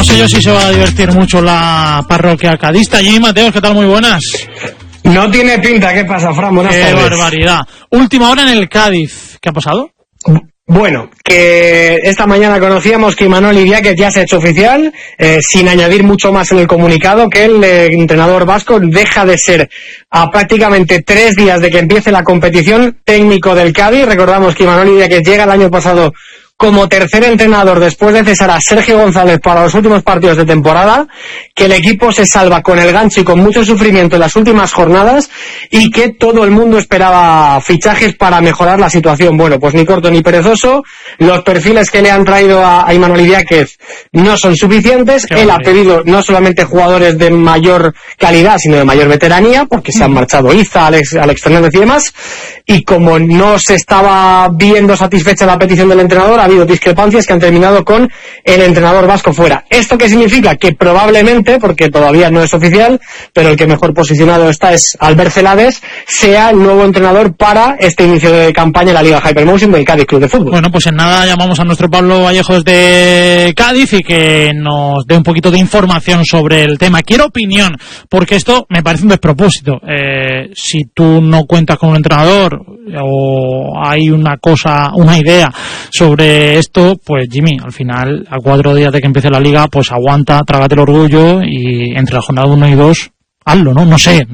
sé yo si se va a divertir mucho la parroquia cadista. Jimmy Mateos, ¿qué tal? Muy buenas. No tiene pinta. ¿Qué pasa, Fran? Buenas tardes. ¡Qué barbaridad! Última hora en el Cádiz. ¿Qué ha pasado? Bueno, que esta mañana conocíamos que Imanol Idiáquez ya se ha hecho oficial, sin añadir mucho más en el comunicado, que el entrenador vasco deja de ser a prácticamente 3 días de que empiece la competición técnico del Cádiz. Recordamos que Imanol Idiáquez llega el año pasado como tercer entrenador después de cesar a Sergio González para los últimos partidos de temporada, que el equipo se salva con el gancho y con mucho sufrimiento en las últimas jornadas y que todo el mundo esperaba fichajes para mejorar la situación. Bueno, pues ni corto ni perezoso, los perfiles que le han traído a Imanol Idiáquez no son suficientes. Él ha pedido no solamente jugadores de mayor calidad, sino de mayor veteranía, porque se han marchado Iza, Alex Fernández y demás, y como no se estaba viendo satisfecha la petición del entrenador, ha habido discrepancias que han terminado con el entrenador vasco fuera. ¿Esto qué significa? Que probablemente, porque todavía no es oficial, pero el que mejor posicionado está es Albert Celades, sea el nuevo entrenador para este inicio de campaña en la Liga Hypermotion del Cádiz Club de Fútbol. Bueno, pues en nada llamamos a nuestro Pablo Vallejo desde Cádiz y que nos dé un poquito de información sobre el tema. Quiero opinión, porque esto me parece un despropósito. Si tú no cuentas con un entrenador o hay una idea sobre esto, pues Jimmy, al final, a 4 días de que empiece la liga, pues aguanta, trágate el orgullo y entre la jornada 1 y 2, hazlo, ¿no? No sé.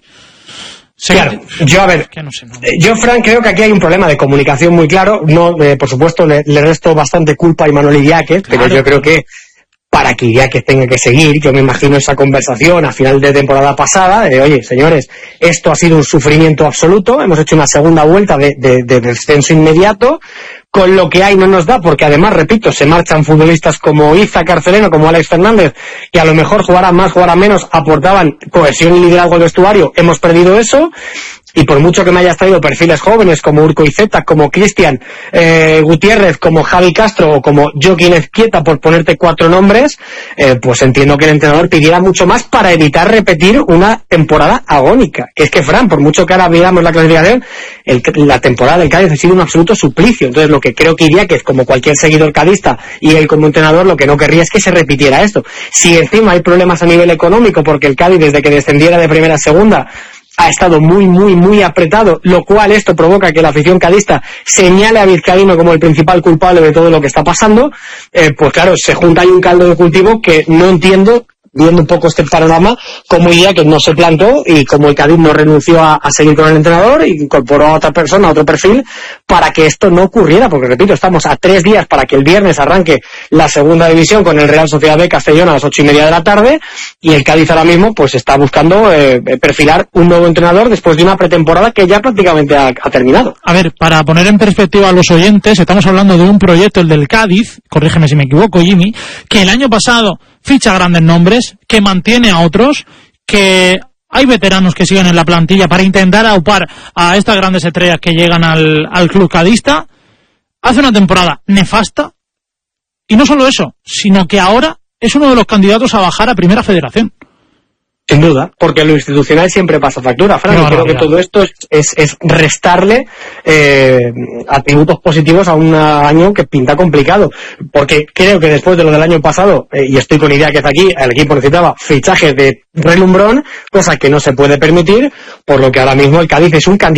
Claro, yo, Fran, creo que aquí hay un problema de comunicación muy claro. No, por supuesto, le resto bastante culpa a Imanol Idiáquez, claro, pero yo creo que para que Idiáquez tenga que seguir, yo me imagino esa conversación a final de temporada pasada, de oye, señores, esto ha sido un sufrimiento absoluto, hemos hecho una segunda vuelta de descenso inmediato, con lo que hay no nos da, porque además, repito, se marchan futbolistas como Iza Carceleno, como Alex Fernández, que a lo mejor jugarán más, jugarán menos, aportaban cohesión y liderazgo al vestuario, hemos perdido eso. Y por mucho que me hayas traído perfiles jóvenes como Urco Iceta, como Cristian Gutiérrez, como Javi Castro o como Joaquín Ezquieta, por ponerte 4 nombres, pues entiendo que el entrenador pidiera mucho más para evitar repetir una temporada agónica. Que es que, Fran, por mucho que ahora veamos la clasificación, la temporada del Cádiz ha sido un absoluto suplicio. Entonces, lo que creo que Idiáquez, como cualquier seguidor cadista, y él como entrenador, lo que no querría es que se repitiera esto. Si encima hay problemas a nivel económico, porque el Cádiz, desde que descendiera de primera a segunda, ha estado muy apretado, lo cual esto provoca que la afición cadista señale a Vizcaíno como el principal culpable de todo lo que está pasando, pues claro, se junta ahí un caldo de cultivo que no entiendo, viendo un poco este panorama, como Idiáquez no se plantó y como el Cádiz no renunció a seguir con el entrenador y incorporó a otra persona, a otro perfil, para que esto no ocurriera, porque repito, estamos a 3 días para que el viernes arranque la segunda división con el Real Sociedad B Castellón a las 8:30 de la tarde, y el Cádiz ahora mismo pues está buscando perfilar un nuevo entrenador después de una pretemporada que ya prácticamente ha terminado. A ver, para poner en perspectiva a los oyentes, estamos hablando de un proyecto, el del Cádiz, corrígeme si me equivoco, Jimmy, que el año pasado ficha grandes nombres, que mantiene a otros, que hay veteranos que siguen en la plantilla para intentar aupar a estas grandes estrellas que llegan al club cadista. Hace una temporada nefasta, y no solo eso, sino que ahora es uno de los candidatos a bajar a Primera Federación. Sin duda, porque lo institucional siempre pasa factura, Fran, y creo que todo esto es restarle atributos positivos a un año que pinta complicado, porque creo que después de lo del año pasado, y estoy con idea que está aquí, el equipo necesitaba fichajes de relumbrón, cosa que no se puede permitir, por lo que ahora mismo el Cádiz es un candidato